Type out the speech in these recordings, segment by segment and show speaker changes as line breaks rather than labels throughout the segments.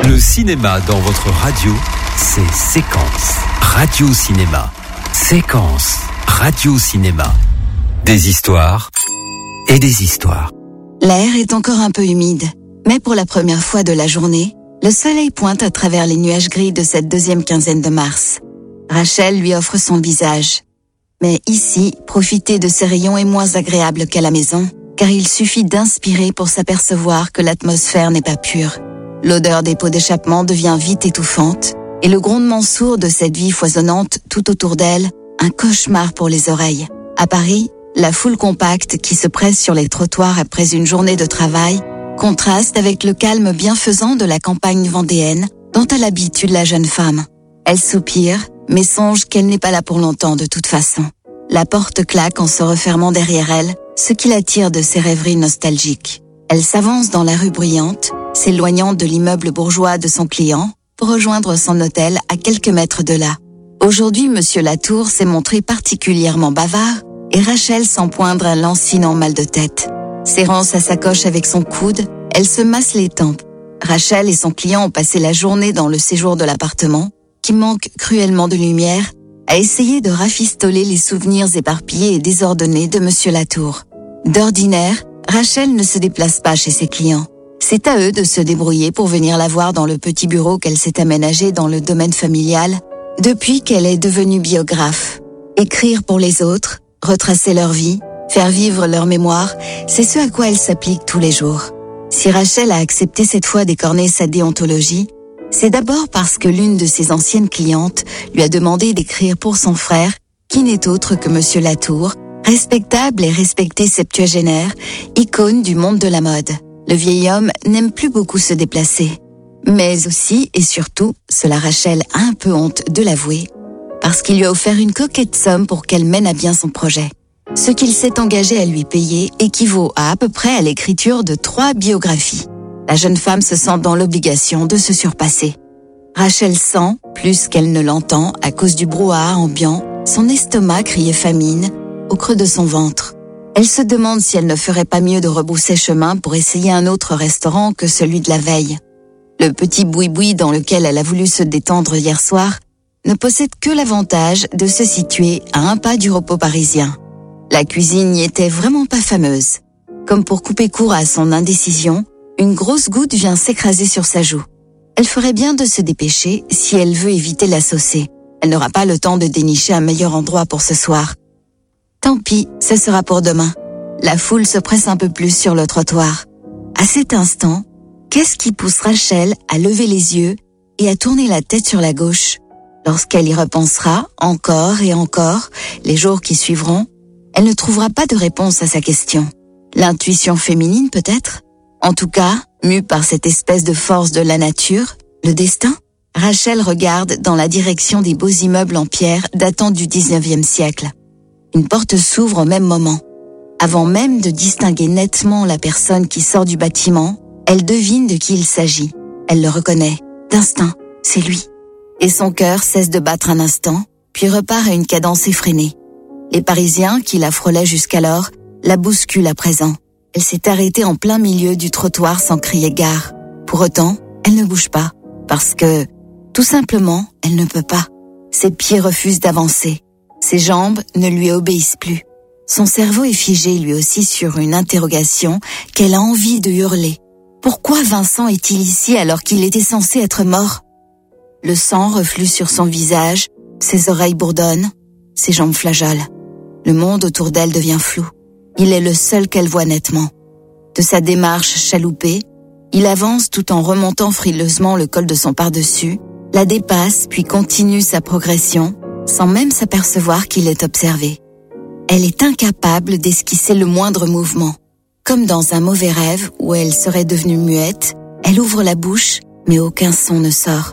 Le cinéma dans votre radio, c'est Séquence. Radio-cinéma. Séquence. Radio-cinéma. Des histoires et des histoires.
L'air est encore un peu humide, mais pour la première fois de la journée, le soleil pointe à travers les nuages gris de cette deuxième quinzaine de mars. Rachel lui offre son visage. Mais ici, profiter de ces rayons est moins agréable qu'à la maison, car il suffit d'inspirer pour s'apercevoir que l'atmosphère n'est pas pure. L'odeur des pots d'échappement devient vite étouffante, et le grondement sourd de cette vie foisonnante tout autour d'elle, un cauchemar pour les oreilles. À Paris, la foule compacte qui se presse sur les trottoirs après une journée de travail contraste avec le calme bienfaisant de la campagne vendéenne dont a l'habitude la jeune femme. Elle soupire, mais songe qu'elle n'est pas là pour longtemps de toute façon. La porte claque en se refermant derrière elle, ce qui l'attire de ses rêveries nostalgiques. Elle s'avance dans la rue bruyante, s'éloignant de l'immeuble bourgeois de son client pour rejoindre son hôtel à quelques mètres de là. Aujourd'hui, Monsieur Latour s'est montré particulièrement bavard et Rachel sent poindre un lancinant mal de tête. Serrant sa sacoche avec son coude, elle se masse les tempes. Rachel et son client ont passé la journée dans le séjour de l'appartement, qui manque cruellement de lumière, à essayer de rafistoler les souvenirs éparpillés et désordonnés de Monsieur Latour. D'ordinaire, Rachel ne se déplace pas chez ses clients. C'est à eux de se débrouiller pour venir la voir dans le petit bureau qu'elle s'est aménagé dans le domaine familial depuis qu'elle est devenue biographe. Écrire pour les autres, retracer leur vie, faire vivre leur mémoire, c'est ce à quoi elle s'applique tous les jours. Si Rachel a accepté cette fois d'écorner sa déontologie, c'est d'abord parce que l'une de ses anciennes clientes lui a demandé d'écrire pour son frère, qui n'est autre que Monsieur Latour, respectable et respecté septuagénaire, icône du monde de la mode. Le vieil homme n'aime plus beaucoup se déplacer. Mais aussi et surtout, cela Rachel a un peu honte de l'avouer, parce qu'il lui a offert une coquette somme pour qu'elle mène à bien son projet. Ce qu'il s'est engagé à lui payer équivaut à peu près à l'écriture de 3 biographies. La jeune femme se sent dans l'obligation de se surpasser. Rachel sent, plus qu'elle ne l'entend, à cause du brouhaha ambiant, son estomac crier famine au creux de son ventre. Elle se demande si elle ne ferait pas mieux de rebrousser chemin pour essayer un autre restaurant que celui de la veille. Le petit boui-boui dans lequel elle a voulu se détendre hier soir ne possède que l'avantage de se situer à un pas du repos parisien. La cuisine n'y était vraiment pas fameuse. Comme pour couper court à son indécision, une grosse goutte vient s'écraser sur sa joue. Elle ferait bien de se dépêcher si elle veut éviter la saucer. Elle n'aura pas le temps de dénicher un meilleur endroit pour ce soir. Tant pis, ce sera pour demain. La foule se presse un peu plus sur le trottoir. À cet instant, qu'est-ce qui pousse Rachel à lever les yeux et à tourner la tête sur la gauche? Lorsqu'elle y repensera, encore et encore, les jours qui suivront, elle ne trouvera pas de réponse à sa question. L'intuition féminine peut-être? En tout cas, mue par cette espèce de force de la nature, le destin, Rachel regarde dans la direction des beaux immeubles en pierre datant du 19e siècle. Une porte s'ouvre au même moment. Avant même de distinguer nettement la personne qui sort du bâtiment, elle devine de qui il s'agit. Elle le reconnaît. D'instinct, c'est lui. Et son cœur cesse de battre un instant, puis repart à une cadence effrénée. Les Parisiens, qui la frôlaient jusqu'alors, la bousculent à présent. Elle s'est arrêtée en plein milieu du trottoir sans crier gare. Pour autant, elle ne bouge pas, parce que, tout simplement, elle ne peut pas. Ses pieds refusent d'avancer. Ses jambes ne lui obéissent plus. Son cerveau est figé lui aussi sur une interrogation qu'elle a envie de hurler. Pourquoi Vincent est-il ici alors qu'il était censé être mort? Le sang reflue sur son visage, ses oreilles bourdonnent, ses jambes flageolent. Le monde autour d'elle devient flou. Il est le seul qu'elle voit nettement. De sa démarche chaloupée, il avance tout en remontant frileusement le col de son pardessus, la dépasse puis continue sa progression, sans même s'apercevoir qu'il est observé. Elle est incapable d'esquisser le moindre mouvement. Comme dans un mauvais rêve où elle serait devenue muette, elle ouvre la bouche, mais aucun son ne sort.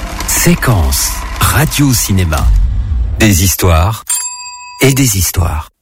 Séquence Radio-cinéma. Des histoires et des histoires.